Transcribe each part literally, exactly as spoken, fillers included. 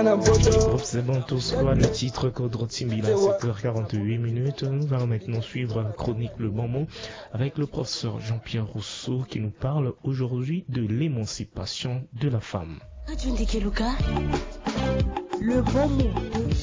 C'est bon, tout soit le titre Kodro Timbila, sept heures quarante-huit minutes. Nous allons maintenant suivre la chronique Le Bon Mot avec le professeur Jean-Pierre Rousseau qui nous parle aujourd'hui de l'émancipation de la femme. Le Bon Mot.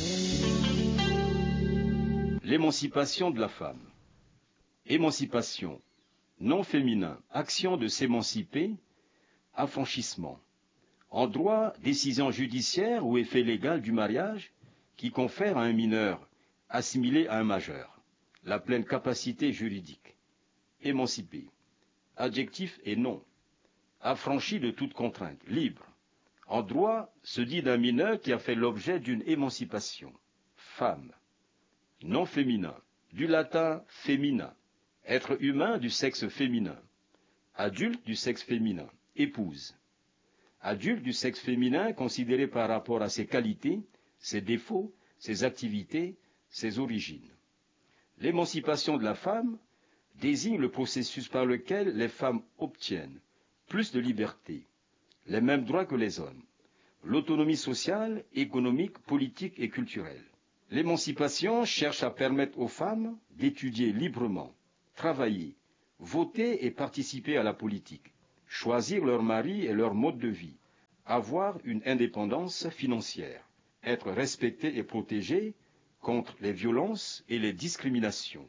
L'émancipation de la femme. Émancipation, nom féminin, action de s'émanciper, affranchissement. En droit, décision judiciaire ou effet légal du mariage qui confère à un mineur assimilé à un majeur la pleine capacité juridique. Émancipé. Adjectif et nom. Affranchi de toute contrainte, libre. En droit, se dit d'un mineur qui a fait l'objet d'une émancipation. Femme. Nom féminin. Du latin féminin. Être humain du sexe féminin. Adulte du sexe féminin. Épouse. Adulte du sexe féminin considéré par rapport à ses qualités, ses défauts, ses activités, ses origines. L'émancipation de la femme désigne le processus par lequel les femmes obtiennent plus de liberté, les mêmes droits que les hommes, l'autonomie sociale, économique, politique et culturelle. L'émancipation cherche à permettre aux femmes d'étudier librement, travailler, voter et participer à la politique, choisir leur mari et leur mode de vie, avoir une indépendance financière, être respectées et protégées contre les violences et les discriminations.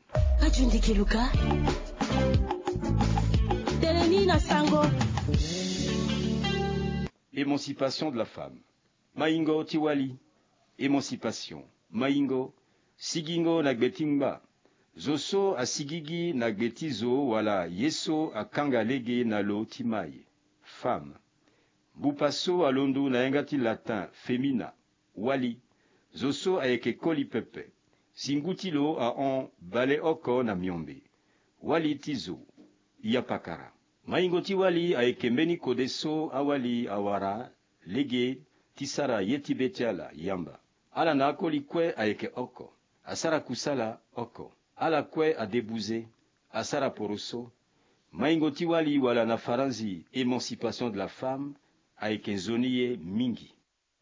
Émancipation de la femme. Maingo Tiwali. Émancipation. Maingo. Sigingo Nagbetimba. Zoso a sigigi nagbetizo wala yeso a kangalege nalo timai. Femme. Bupaso alondo na engati latin fémina. Wali. Zoso a eke koli pepe. Singutilo a on bale oko na miombe. Wali tizo. Iapakara. Maingoti wali a eke meni kodeso awali awara lege tisara yetibetiala yamba. Ala na akoli kwe a eke oko. Asara kusala oko. Ala kwe a débouze, asara poroso, maingoti wali wala na faranzi, émancipation de la femme, a ekenzoniye mingi.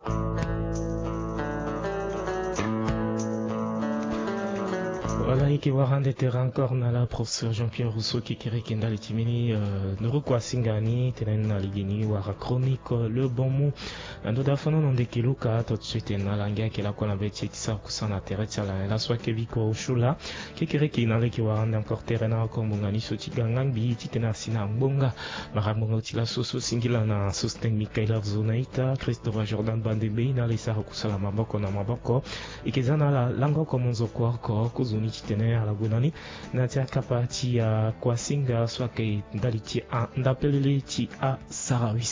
Voilà, et qui va rendre terrain encore na la professeur Jean-Pierre Rousseau qui kere kenda le timini nuru kwa singani tenen na ligini wara chronique Le Bon Mot ando da fano non de kiluka tout de suite na langia qui la kwa na beti tisa kusana teretsa la la swa keviko shula qui kere kina le qui va rendre encore terrain na ko mbungani soti gangang bi titena sina mbonga marambo tila soso singila na sustain Mikaela Zonaita Christopher Jordan Bandebe na lisa kusala maboko na maboko ikezana la lango komonzo kwa ko kuzuni tene ala gunani na tia kapati ya kwa singa swake ndali ti a ndapelele ti a sarawi